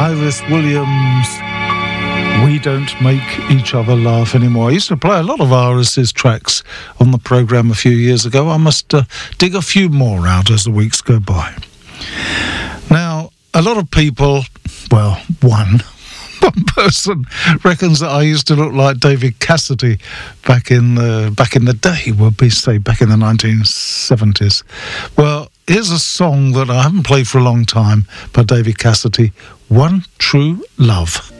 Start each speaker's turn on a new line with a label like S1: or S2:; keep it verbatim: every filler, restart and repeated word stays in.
S1: Iris Williams, We Don't Make Each Other Laugh Anymore. I used to play a lot of Iris's tracks on the programme a few years ago. I must uh, dig a few more out as the weeks go by. Now, a lot of people, well, one, one person reckons that I used to look like David Cassidy back in the, back in the day, would be, say, back in the nineteen seventies. Well, here's a song that I haven't played for a long time by David Cassidy, One True Love.